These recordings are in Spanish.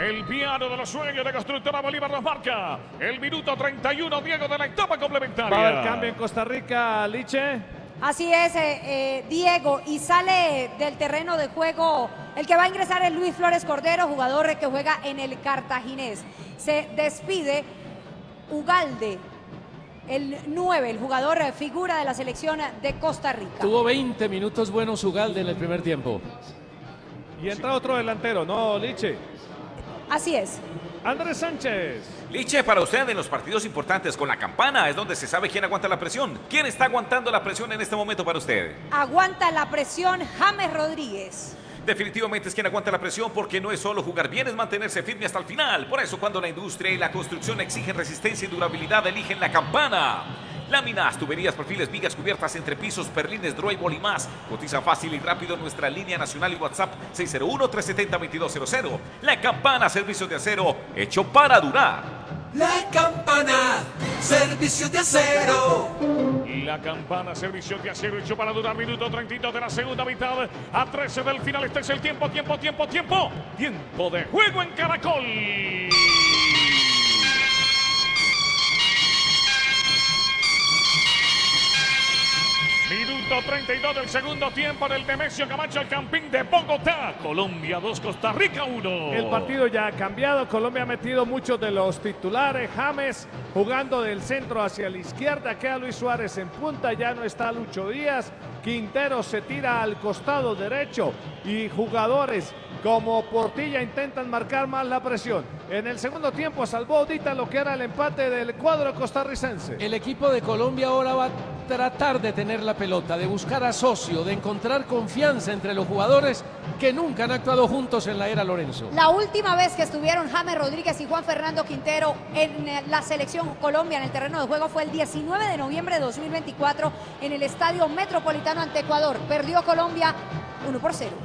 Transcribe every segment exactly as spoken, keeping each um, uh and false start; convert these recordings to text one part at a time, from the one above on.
El piano de los sueños de Constructora Bolívar nos marca el minuto treinta y uno, Diego, de la etapa complementaria. Va a haber cambio en Costa Rica, Liche. Así es, eh, eh, Diego, y sale del terreno de juego el que va a ingresar es Luis Flores Cordero, jugador que juega en el Cartaginés. Se despide Ugalde, el nueve, el jugador figura de la selección de Costa Rica. Tuvo veinte minutos buenos Ugalde en el primer tiempo. Y entra otro delantero, ¿no, Liche? Así es. Andrés Sánchez. Liche, para usted en los partidos importantes con la campana es donde se sabe quién aguanta la presión. ¿Quién está aguantando la presión en este momento para usted? Aguanta la presión James Rodríguez. Definitivamente es quien aguanta la presión porque no es solo jugar bien, es mantenerse firme hasta el final. Por eso cuando la industria y la construcción exigen resistencia y durabilidad, eligen la campana. Láminas, tuberías, perfiles, vigas, cubiertas, entrepisos, perlines, drywall y más. Cotiza fácil y rápido en nuestra línea nacional y WhatsApp seis cero uno, tres siete cero, dos dos cero cero. La Campana, servicios de acero, hecho para durar. La Campana, servicios de acero. La Campana, servicio de acero, hecho para durar. Minuto treinta y dos de la segunda mitad. A trece del final. Este es el tiempo, tiempo, tiempo, tiempo. Tiempo de juego en Caracol. Minuto treinta y dos del segundo tiempo en el Nemesio Camacho, el Campín de Bogotá. Colombia dos, Costa Rica uno. El partido ya ha cambiado. Colombia ha metido muchos de los titulares. James jugando del centro hacia la izquierda. Queda Luis Suárez en punta. Ya no está Lucho Díaz. Quintero se tira al costado derecho. Y jugadores como Portilla intentan marcar más la presión. En el segundo tiempo salvó Odita lo que era el empate del cuadro costarricense. El equipo de Colombia ahora va a tratar de tener la pelota, de buscar a socio, de encontrar confianza entre los jugadores que nunca han actuado juntos en la era Lorenzo. La última vez que estuvieron James Rodríguez y Juan Fernando Quintero en la selección Colombia en el terreno de juego fue el diecinueve de noviembre de dos mil veinticuatro en el Estadio Metropolitano ante Ecuador. Perdió Colombia uno por cero.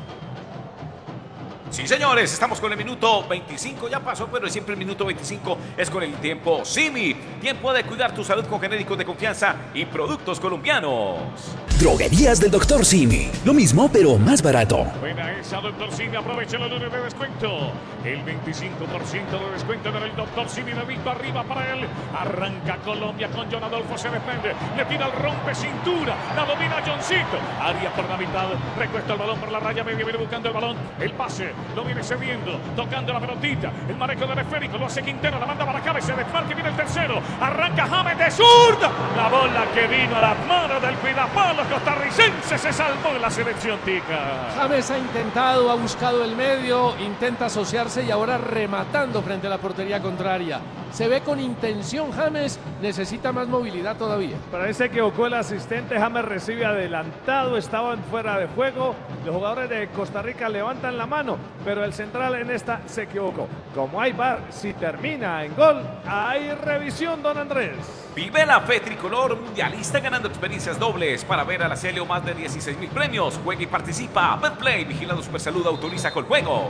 Sí, señores, estamos con el minuto veinticinco, ya pasó, pero siempre el minuto veinticinco es con el tiempo Simi. Tiempo de cuidar tu salud con genéricos de confianza y productos colombianos. Droguerías del doctor Simi. Lo mismo, pero más barato. Buena esa, doctor Simi. Aprovecha los lunes de descuento. El veinticinco por ciento de descuento del doctor Simi. De Vito arriba para él. Arranca Colombia con John Adolfo. Se desprende. Le tira el rompe cintura. La domina Johncito. Área por la mitad. Recuesta el balón por la raya media. Viene buscando el balón. El pase. Lo viene cediendo. Tocando la pelotita. El manejo del esférico. Lo hace Quintero. La manda para acá. Se desmarca y viene el tercero. Arranca James de zurda. La bola que vino a las manos del cuidapalos costarricense se salvó de la selección tica. James ha intentado, ha buscado el medio, intenta asociarse y ahora rematando frente a la portería contraria. Se ve con intención James, necesita más movilidad todavía. Parece que equivocó el asistente. James recibe adelantado, estaban fuera de juego. Los jugadores de Costa Rica levantan la mano, pero el central en esta se equivocó. Como hay V A R, si termina en gol, hay revisión, don Andrés. Vive la fe tricolor mundialista ganando experiencias dobles para ver a la Celio más de dieciséis mil premios. Juega y participa. Betplay, vigilado Supersalud, autoriza con juegos.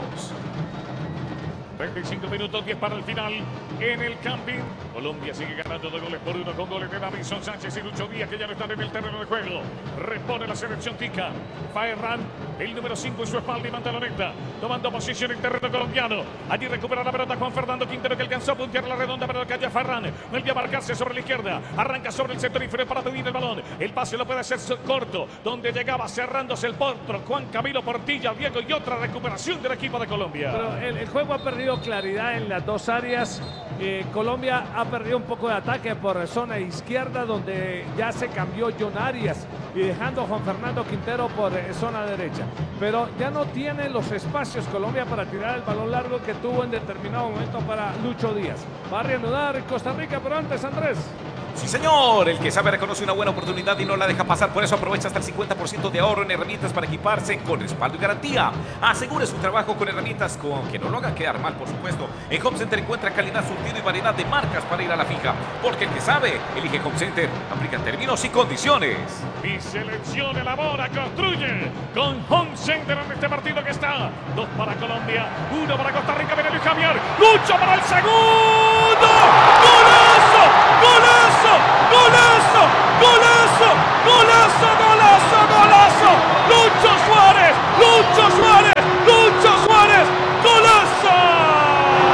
veinticinco minutos, diez para el final en el camping. Colombia sigue ganando de goles por uno con goles de Davinson Sánchez y Lucho Díaz, que ya no están en el terreno de juego. Repone la selección tica. Faerran, el número cinco en su espalda y mantaloneta, tomando posición en terreno colombiano. Allí recupera la pelota Juan Fernando Quintero, que alcanzó a puntear la redonda, pero cayó Faerran. Vuelve a marcarse sobre la izquierda. Arranca sobre el sector inferior para pedir el balón. El pase lo puede hacer corto, donde llegaba cerrándose el potro Juan Camilo Portilla, Diego, y otra recuperación del equipo de Colombia. Pero el, el juego ha perdido claridad en las dos áreas. Eh, Colombia ha perdido un poco de ataque por zona izquierda, donde ya se cambió John Arias y dejando a Juan Fernando Quintero por eh, zona derecha. Pero ya no tiene los espacios Colombia para tirar el balón largo que tuvo en determinado momento para Lucho Díaz. Va a reanudar Costa Rica, pero antes, Andrés. Sí, señor, el que sabe reconoce una buena oportunidad y no la deja pasar, por eso aprovecha hasta el cincuenta por ciento de ahorro en herramientas para equiparse con respaldo y garantía. Asegure su trabajo con herramientas con que no lo hagan quedar mal, por supuesto. En Home Center encuentra calidad, surtido y variedad de marcas para ir a la fija, porque el que sabe, elige Home Center, aplica términos y condiciones. Mi selección elabora, construye con Home Center en este partido que está. Dos para Colombia, uno para Costa Rica. Viene Luis Javier, lucha para el segundo. ¡Golazo! ¡Golazo! ¡Golazo! ¡Golazo! ¡Golazo! ¡Golazo! ¡Golazo! ¡Lucho Suárez! ¡Lucho Suárez! ¡Lucho Suárez! ¡Golazo!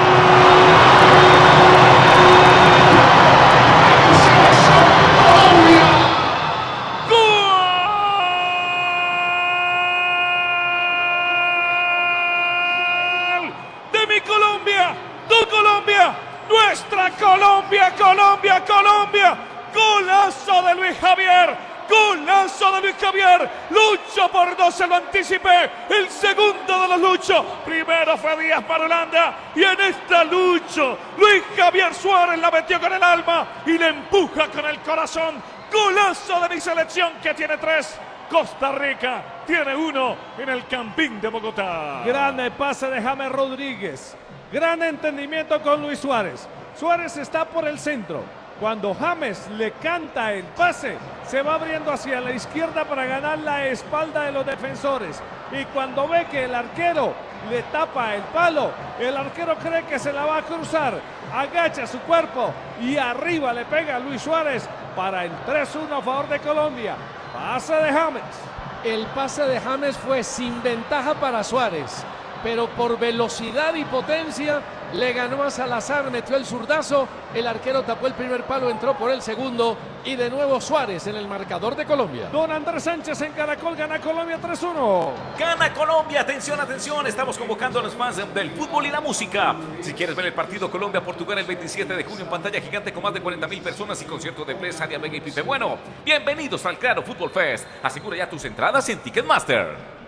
nuestra Colombia, Colombia, Colombia. Golazo de Luis Javier. Golazo de Luis Javier. Lucho por dos, se lo anticipé. El segundo de los Lucho. Primero fue Díaz para Holanda. Y en esta Lucho, Luis Javier Suárez la metió con el alma y le empuja con el corazón. Golazo de mi selección que tiene tres. Costa Rica tiene uno en el Campín de Bogotá. Gran pase de James Rodríguez. Gran entendimiento con Luis Suárez. Suárez está por el centro. Cuando James le canta el pase, se va abriendo hacia la izquierda para ganar la espalda de los defensores. Y cuando ve que el arquero le tapa el palo, el arquero cree que se la va a cruzar. Agacha su cuerpo y arriba le pega a Luis Suárez para el tres uno a favor de Colombia. Pase de James. El pase de James fue sin ventaja para Suárez, pero por velocidad y potencia le ganó a Salazar, metió el zurdazo, el arquero tapó el primer palo, entró por el segundo y de nuevo Suárez en el marcador de Colombia. Don Andrés Sánchez en Caracol, gana Colombia tres uno. Gana Colombia, atención, atención, estamos convocando a los fans del fútbol y la música. Si quieres ver el partido Colombia-Portugal el veintisiete de junio en pantalla gigante con más de cuarenta mil personas y concierto de Bless, Aria Vega y Pipe Bueno. Bienvenidos al Claro Fútbol Fest. Asegura ya tus entradas en Ticketmaster.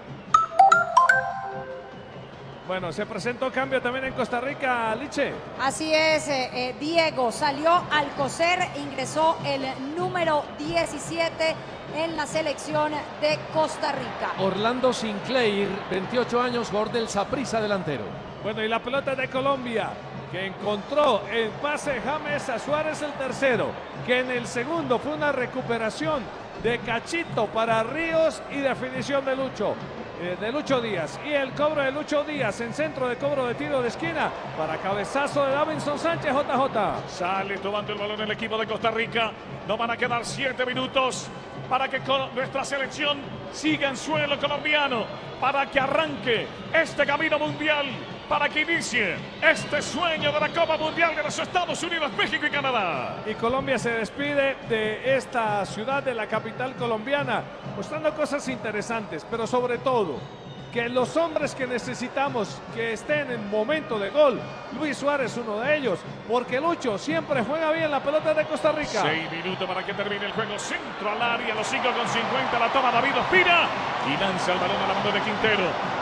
Bueno, se presentó cambio también en Costa Rica, Liche. Así es, eh, eh, Diego salió Alcocer, ingresó el número diecisiete en la selección de Costa Rica. Orlando Sinclair, veintiocho años, jugador del Saprissa, delantero. Bueno, y la pelota de Colombia, que encontró el pase James a Suárez el tercero, que en el segundo fue una recuperación de Cachito para Ríos y definición de Lucho. de Lucho Díaz y el cobro de Lucho Díaz en centro de cobro de tiro de esquina para cabezazo de Davinson Sánchez. J J sale tomando el balón el equipo de Costa Rica. No van a quedar siete minutos para que nuestra selección siga en suelo colombiano, para que arranque este camino mundial, para que inicie este sueño de la Copa Mundial de los Estados Unidos, México y Canadá. Y Colombia se despide de esta ciudad, de la capital colombiana, mostrando cosas interesantes, pero sobre todo que los hombres que necesitamos que estén en momento de gol, Luis Suárez uno de ellos, porque Lucho siempre juega bien la pelota de Costa Rica. Seis minutos para que termine el juego, centro al área, los cinco con cincuenta, la toma David Ospina y lanza el balón a la mano de Quintero.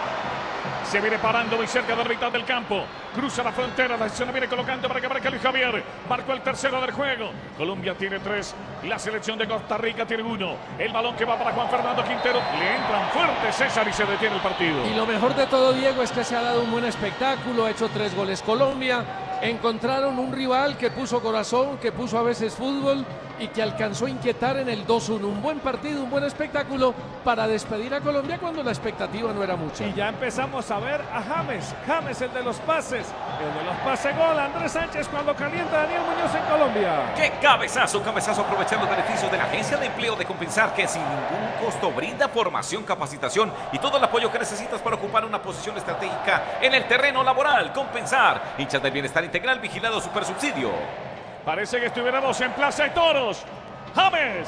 Se viene parando muy cerca de la mitad del campo. Cruza la frontera. La acción viene colocando para que marque Luis Javier. Marcó el tercero del juego. Colombia tiene tres. La selección de Costa Rica tiene uno. El balón que va para Juan Fernando Quintero. Le entran fuerte César y se detiene el partido. Y lo mejor de todo, Diego, es que se ha dado un buen espectáculo. Ha hecho tres goles Colombia. Encontraron un rival que puso corazón, que puso a veces fútbol y que alcanzó a inquietar en el dos uno. Un buen partido, un buen espectáculo para despedir a Colombia cuando la expectativa no era mucha. Y ya empezamos a ver a James. James, el de los pases. El de los pases gol. Andrés Sánchez cuando calienta Daniel Muñoz en Colombia. ¡Qué cabezazo! Cabezazo aprovechando los beneficios de la Agencia de Empleo de Compensar, que sin ningún costo brinda formación, capacitación y todo el apoyo que necesitas para ocupar una posición estratégica en el terreno laboral. Compensar. Hinchas del Bienestar Integral, vigilado super subsidio. Parece que estuviéramos en Plaza de Toros. James.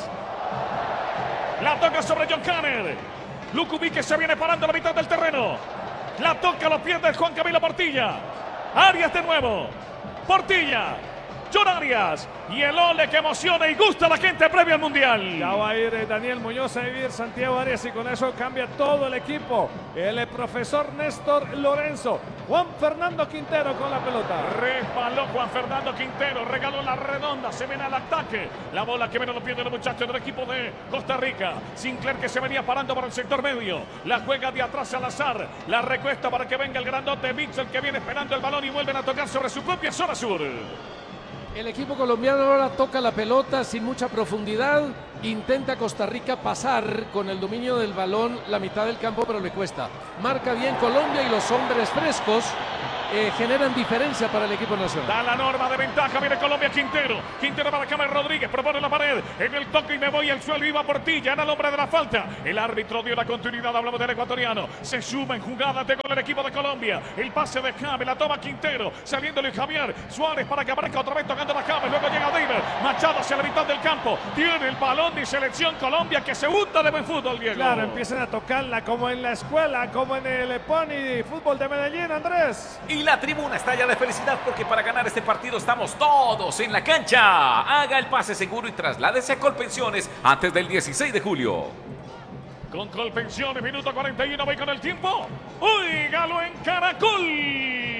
La toca sobre John Canner. Lucumí que se viene parando a la mitad del terreno. La toca a los pies de Juan Camilo Portilla. Arias de nuevo. Portilla. John Arias. Y el ole que emociona y gusta a la gente previo al Mundial. Ya va a ir eh, Daniel Muñoz a vivir Santiago Arias y con eso cambia todo el equipo. El eh, profesor Néstor Lorenzo. Juan Fernando Quintero con la pelota. Resbaló Juan Fernando Quintero. Regaló la redonda. Se viene al ataque. La bola que viene a los pies de los muchachos del equipo de Costa Rica. Sinclair que se venía parando por el sector medio. La juega de atrás Salazar. La recuesta para que venga el grandote Mitchell que viene esperando el balón y vuelven a tocar sobre su propia zona sur. El equipo colombiano ahora toca la pelota sin mucha profundidad, intenta Costa Rica pasar con el dominio del balón la mitad del campo, pero le cuesta. Marca bien Colombia y los hombres frescos eh, generan diferencia para el equipo nacional. Da la norma de ventaja, viene Colombia. Quintero, Quintero para James Rodríguez, propone la pared, en el toque y me voy al suelo, iba Portilla, era el hombre de la falta. El árbitro dio la continuidad, hablamos del ecuatoriano, se suma en jugadas de gol el equipo de Colombia. El pase de James, la toma Quintero, saliendo Luis Javier, Suárez para que aparezca otra vez tocando la James, luego llega David Machado hacia la mitad del campo, tiene el balón de selección Colombia que se hunda de buen fútbol, Diego. Claro, empiezan a tocarla como en la escuela, como en el Pony Fútbol de Medellín, Andrés. Y Y la tribuna estalla de felicidad porque para ganar este partido estamos todos en la cancha. Haga el pase seguro y trasládese a Colpensiones antes del dieciséis de julio. Con Colpensiones, minuto cuarenta y uno, voy con el tiempo. Óigalo en Caracol.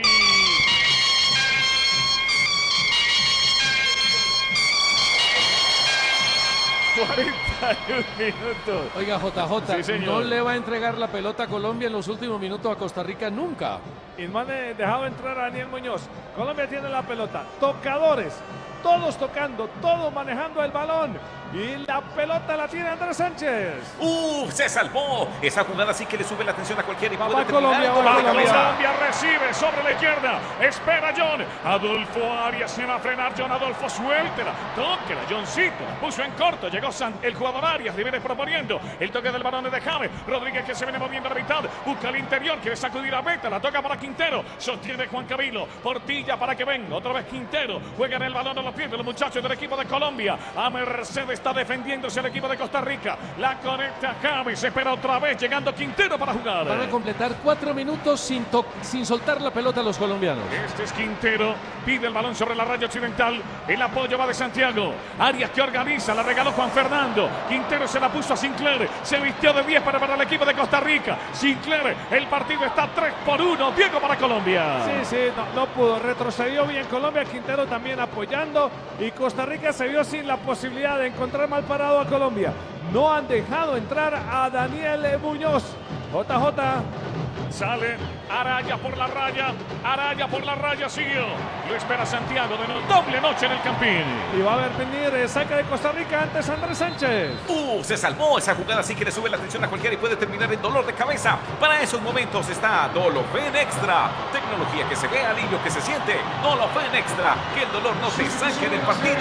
cuarenta y un minutos. Oiga, J J, Sí, señor. no le va a entregar la pelota a Colombia en los últimos minutos a Costa Rica nunca. Y no han eh, dejado entrar a Daniel Muñoz. Colombia tiene la pelota. Tocadores. Todos tocando, todos manejando el balón. Y la pelota la tiene Andrés Sánchez. ¡Uf! Se salvó. Esa jugada sí que le sube la atención a cualquiera y Va, puede va terminar Colombia, en va gol de Colombia. cabeza. Colombia recibe sobre la izquierda. Espera John. Adolfo Arias se va a frenar. John Adolfo, suéltela. Tóquela, Johncito. La puso en corto. Llegó San, el jugador Arias. Le viene proponiendo. El toque del balón es de James. Rodríguez que se viene moviendo a la mitad. Busca el interior. Quiere sacudir a Beta. La toca para Quintero. Sostiene Juan Camilo. Portilla para que venga. Otra vez Quintero. Juegan el balón a los pies de los muchachos del equipo de Colombia. A merced está defendiéndose el equipo de Costa Rica. La conecta James. Espera otra vez. Llegando Quintero para jugar. Van a completar cuatro minutos sin, to- sin soltar la pelota a los colombianos. Este es Quintero, pide el balón sobre la raya occidental, el apoyo va de Santiago, Arias que organiza, la regaló Juan Fernando, Quintero se la puso a Sinclair, se vistió de diez para, para el equipo de Costa Rica, Sinclair, el partido está tres por uno, Diego para Colombia. Sí, sí, no, no pudo. Retrocedió bien Colombia. Quintero también apoyando. Y Costa Rica se vio sin la posibilidad de encontrar mal parado a Colombia. No han dejado entrar a Daniel Muñoz. J J. Sale Araya por la raya, Araya por la raya, siguió, lo espera Santiago de nuevo, doble noche en el Campín. Y va a ver venir eh, saca de Costa Rica antes Andrés Sánchez. ¡Uh! Se salvó. Esa jugada sí que le sube la atención a cualquiera y puede terminar en dolor de cabeza. Para esos momentos está Dolofen Extra. Tecnología que se ve, alivio que se siente. Dolofen Extra. Que el dolor no te saque del partido.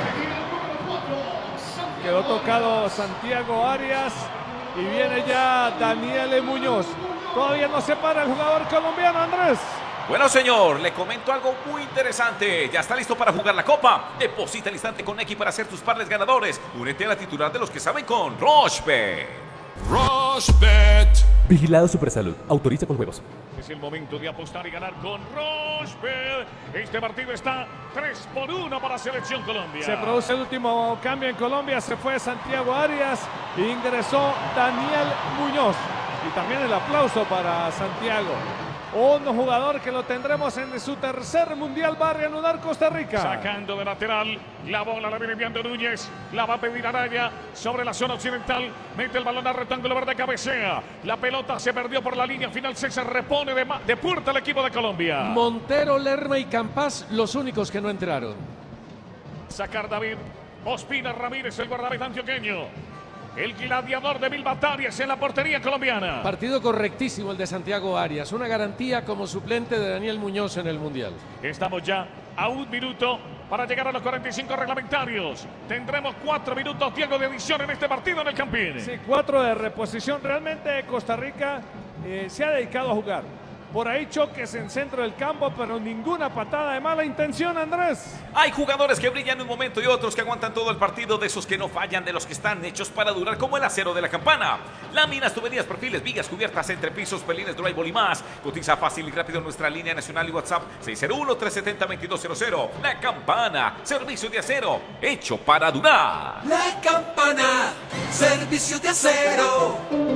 Quedó tocado Santiago Arias. Y viene ya Daniel Muñoz. Todavía no se para el jugador colombiano, Andrés. Bueno, señor, le comento algo muy interesante. Ya está listo para jugar la Copa. Deposita al instante con X para hacer tus pares ganadores. Únete a la titular de los que saben con Rochebet. Rochebet. Vigilado Supersalud. Autoriza con juegos. Es el momento de apostar y ganar con Rochebet. Este partido está tres por uno para Selección Colombia. Se produce el último cambio en Colombia. Se fue Santiago Arias. E ingresó Daniel Muñoz. Y también el aplauso para Santiago. Un jugador que lo tendremos en su tercer mundial. Va a reanudar Costa Rica. Sacando de lateral, la bola la viene enviando Núñez, la va a pedir Araya sobre la zona occidental, mete el balón al rectángulo verde, cabecea, la pelota se perdió por la línea final, se repone de, de puerta el equipo de Colombia. Montero, Lerma y Campas, los únicos que no entraron. Sacar David, Ospina Ramírez, el guardameta antioqueño. El gladiador de mil batallas en la portería colombiana. Partido correctísimo el de Santiago Arias, una garantía como suplente de Daniel Muñoz en el Mundial. Estamos ya a un minuto para llegar a los cuarenta y cinco reglamentarios. Tendremos cuatro minutos, Diego, de edición en este partido en el Campín. Sí, cuatro de reposición. Realmente Costa Rica eh, se ha dedicado a jugar. Por ahí choques en centro del campo, pero ninguna patada de mala intención, Andrés. Hay jugadores que brillan en un momento y otros que aguantan todo el partido, de esos que no fallan, de los que están hechos para durar, como el acero de la campana. Láminas, tuberías, perfiles, vigas, cubiertas, entrepisos, pelines, drywall y más. Cotiza fácil y rápido en nuestra línea nacional y WhatsApp seis cero uno, tres siete cero, dos dos cero cero. La Campana, servicio de acero, hecho para durar. La Campana, servicio de acero.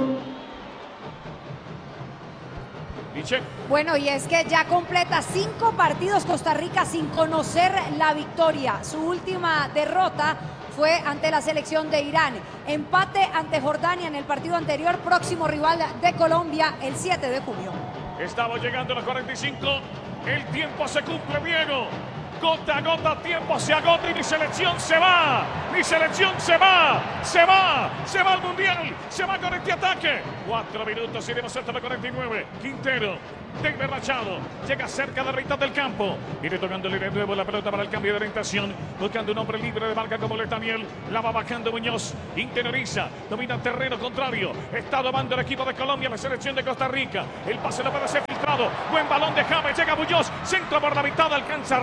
Bueno, y es que ya completa cinco partidos Costa Rica sin conocer la victoria. Su última derrota fue ante la selección de Irán. Empate ante Jordania en el partido anterior, próximo rival de Colombia el siete de junio. Estamos llegando a los cuarenta y cinco. El tiempo se cumple, Diego. Gota a gota, tiempo se agota y mi selección se va. Mi selección se va. Se va. Se va al mundial. Se va con este ataque. Cuatro minutos, iremos hasta los cuarenta y nueve. Quintero. David Machado llega cerca de la mitad del campo. Viene tocándole de nuevo la pelota para el cambio de orientación. Buscando un hombre libre de marca como Letaniel. La va bajando Muñoz. Interioriza. Domina terreno contrario. Está domando el equipo de Colombia. La selección de Costa Rica. El pase no puede ser filtrado. Buen balón de James. Llega Muñoz. Centro por la mitad. Alcanza a rozar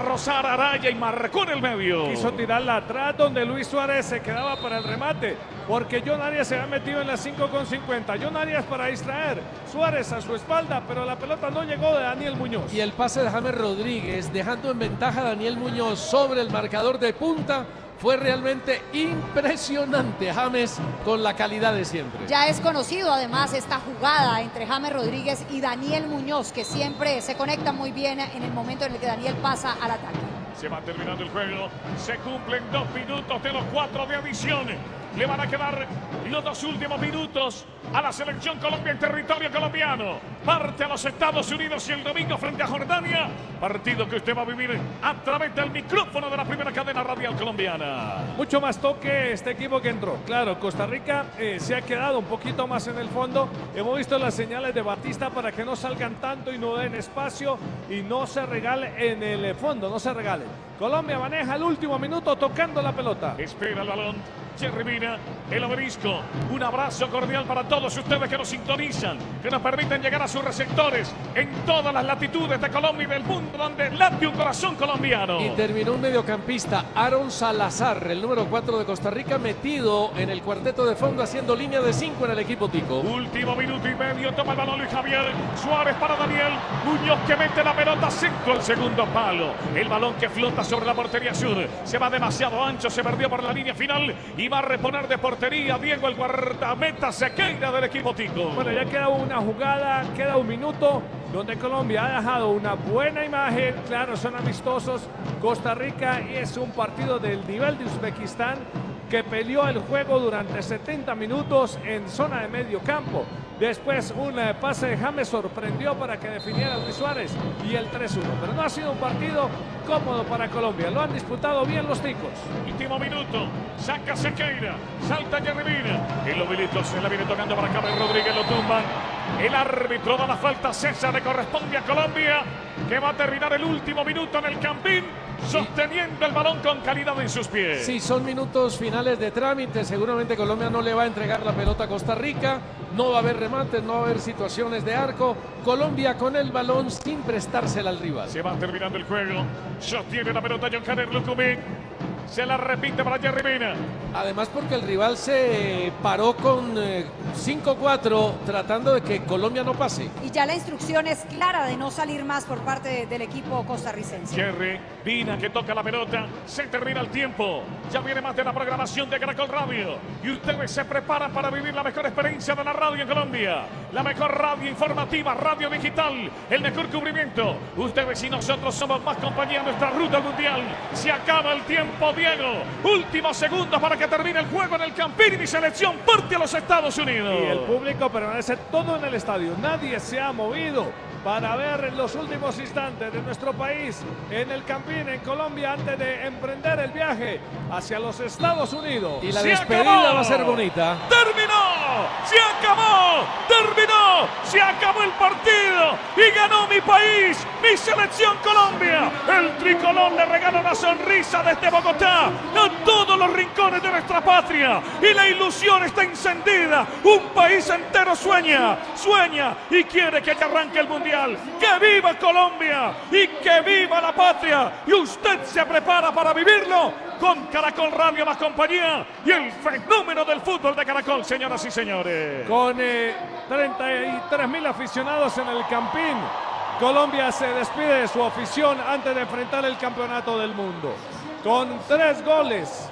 para Araya y marcó en el medio. Quiso tirarla atrás donde Luis Suárez se quedaba para el remate, porque John Arias se había metido en las cinco con cincuenta. John Arias para distraer, Suárez a su espalda, pero la pelota no llegó de Daniel Muñoz. Y el pase de James Rodríguez, dejando en ventaja a Daniel Muñoz sobre el marcador de punta. Fue realmente impresionante James, con la calidad de siempre. Ya es conocido además esta jugada entre James Rodríguez y Daniel Muñoz, que siempre se conecta muy bien en el momento en el que Daniel pasa al ataque. Se va terminando el juego. Se cumplen dos minutos de los cuatro de adición. Le van a quedar los dos últimos minutos a la selección Colombia en territorio colombiano. Parte a los Estados Unidos y el domingo frente a Jordania. Partido que usted va a vivir a través del micrófono de la primera cadena radial colombiana. Mucho más toque este equipo que entró. Claro, Costa Rica eh, se ha quedado un poquito más en el fondo. Hemos visto las señales de Batista para que no salgan tanto y no den espacio y no se regale en el fondo, no se regale. Colombia maneja el último minuto tocando la pelota. Espera el balón. Jerry Mina, el obelisco. Un abrazo cordial para todos ustedes que nos sintonizan, que nos permiten llegar a sus receptores en todas las latitudes de Colombia y del mundo, donde late un corazón colombiano. Y terminó un mediocampista, Aaron Salazar, el número cuatro de Costa Rica, metido en el cuarteto de fondo, haciendo línea de cinco en el equipo tico. Último minuto y medio, toma el balón Luis Javier. Suárez para Daniel Muñoz, que mete la pelota centro al segundo palo. El balón que flota sobre la portería sur. Se va demasiado ancho, se perdió por la línea final. Y va a reponer de portería Diego, el guardameta Sequeira del equipo tico. Bueno, ya queda una jugada, queda un minuto donde Colombia ha dejado una buena imagen. Claro, son amistosos Costa Rica y es un partido del nivel de Uzbekistán, que peleó el juego durante setenta minutos en zona de medio campo. Después un eh, pase de James sorprendió para que definiera Luis Suárez y el tres uno. Pero no ha sido un partido cómodo para Colombia. Lo han disputado bien los ticos. Último minuto. Saca Sequeira. Salta Jerry Mina. El obelisco se la viene tocando para James Rodríguez. Lo tumban. El árbitro da la falta. César, le corresponde a Colombia, que va a terminar el último minuto en el Campín, sosteniendo el balón con calidad en sus pies. Sí, son minutos finales de trámite. Seguramente Colombia no le va a entregar la pelota a Costa Rica. No va a haber remates, no va a haber situaciones de arco. Colombia con el balón sin prestársela al rival. Se va terminando el juego. Sostiene la pelota John Jader Lucumí. Se la repite para Jerry Mina. Además, porque el rival se paró con eh, cinco cuatro tratando de que Colombia no pase. Y ya la instrucción es clara de no salir más por parte de, del equipo costarricense. Jerry Mina, que toca la pelota. Se termina el tiempo. Ya viene más de la programación de Caracol Radio. Y ustedes se preparan para vivir la mejor experiencia de la radio en Colombia. La mejor radio informativa, radio digital. El mejor cubrimiento. Ustedes y nosotros somos más compañía en nuestra ruta al mundial. Se acaba el tiempo, Diego. Últimos segundos para que termine el juego en el Campín y mi selección parte a los Estados Unidos. Y el público permanece todo en el estadio. Nadie se ha movido para ver los últimos instantes de nuestro país en el Campín, en Colombia, antes de emprender el viaje hacia los Estados Unidos. Y la Se despedida acabó. va a ser bonita. ¡Terminó! ¡Se acabó! ¡Terminó! ¡Se acabó el partido! ¡Y ganó mi país! ¡Mi selección Colombia! El tricolor le regala una sonrisa desde Bogotá a todos los rincones de nuestra patria. Y la ilusión está encendida. Un país entero sueña, sueña y quiere que arranque el mundial. ¡Que viva Colombia! ¡Y que viva la patria! Y usted se prepara para vivirlo con Caracol Radio, la compañía y el fenómeno del fútbol de Caracol, señoras y señores. Con eh, treinta y tres mil aficionados en el Campín, Colombia se despide de su afición antes de enfrentar el campeonato del mundo. Con tres goles,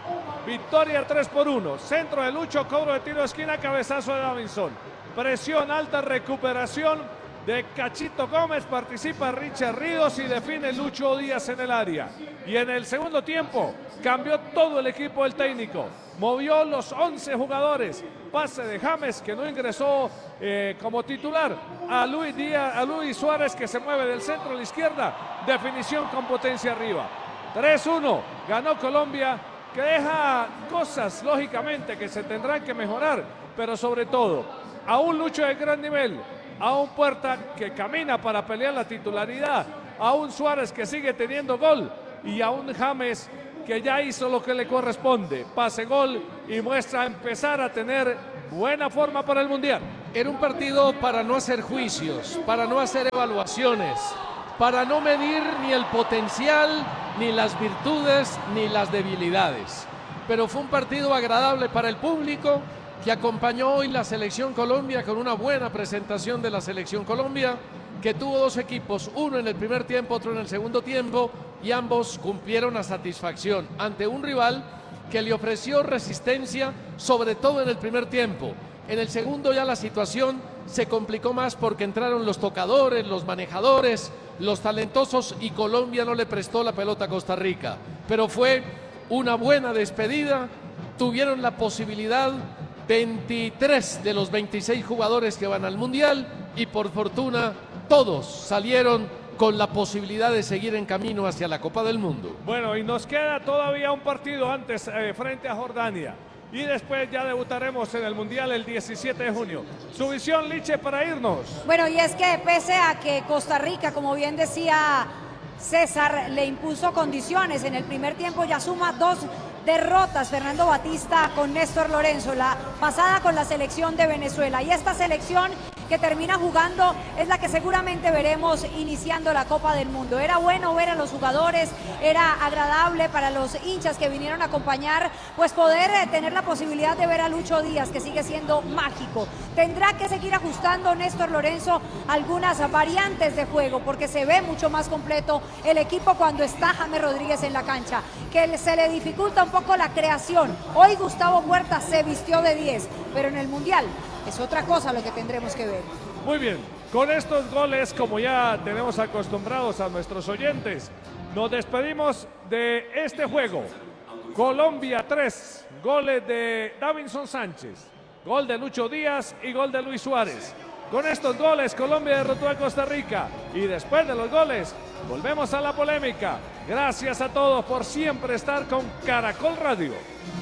victoria tres por uno, centro de Lucho, cobro de tiro de esquina, cabezazo de Davinson, presión alta, recuperación de Cachito Gómez, participa Richard Ríos y define Lucho Díaz en el área. Y en el segundo tiempo cambió todo el equipo del técnico, movió los once jugadores, pase de James, que no ingresó eh, como titular, a Luis Díaz, a Luis Suárez, que se mueve del centro a la izquierda, definición con potencia arriba. tres uno, ganó Colombia, que deja cosas lógicamente que se tendrán que mejorar, pero sobre todo a un Lucho de gran nivel, a un Puerta que camina para pelear la titularidad, a un Suárez que sigue teniendo gol y a un James que ya hizo lo que le corresponde, pase gol y muestra empezar a tener buena forma para el Mundial. Era un partido para no hacer juicios, para no hacer evaluaciones, para no medir ni el potencial, ni las virtudes, ni las debilidades. Pero fue un partido agradable para el público, que acompañó hoy la Selección Colombia con una buena presentación de la Selección Colombia, que tuvo dos equipos, uno en el primer tiempo, otro en el segundo tiempo, y ambos cumplieron a satisfacción ante un rival que le ofreció resistencia, sobre todo en el primer tiempo. En el segundo ya la situación se complicó más porque entraron los tocadores, los manejadores, los talentosos, y Colombia no le prestó la pelota a Costa Rica. Pero fue una buena despedida, tuvieron la posibilidad veintitrés de los veintiséis jugadores que van al Mundial, y por fortuna todos salieron con la posibilidad de seguir en camino hacia la Copa del Mundo. Bueno, y nos queda todavía un partido antes eh, frente a Jordania. Y después ya debutaremos en el Mundial el diecisiete de junio. Su visión, Liche, para irnos. Bueno, y es que pese a que Costa Rica, como bien decía César, le impuso condiciones, en el primer tiempo ya suma dos derrotas Fernando Batista con Néstor Lorenzo, la pasada con la selección de Venezuela, y esta selección que termina jugando es la que seguramente veremos iniciando la Copa del Mundo. Era bueno ver a los jugadores, era agradable para los hinchas que vinieron a acompañar, pues poder eh, tener la posibilidad de ver a Lucho Díaz, que sigue siendo mágico. Tendrá que seguir ajustando Néstor Lorenzo algunas variantes de juego, porque se ve mucho más completo el equipo cuando está James Rodríguez en la cancha, que se le dificulta un poco la creación. Hoy Gustavo Huerta se vistió de diez, pero en el Mundial es otra cosa lo que tendremos que ver. Muy bien, con estos goles, como ya tenemos acostumbrados a nuestros oyentes, nos despedimos de este juego. Colombia tres, goles de Davinson Sánchez, gol de Lucho Díaz y gol de Luis Suárez. Con estos goles, Colombia derrotó a Costa Rica, y después de los goles, volvemos a la polémica. Gracias a todos por siempre estar con Caracol Radio.